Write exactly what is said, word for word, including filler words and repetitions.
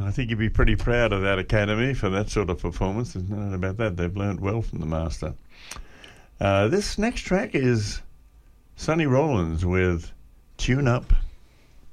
I think you'd be pretty proud of that academy for that sort of performance. There's no doubt about that. They've learnt well from the master. Uh, this next track is Sonny Rollins with Tune Up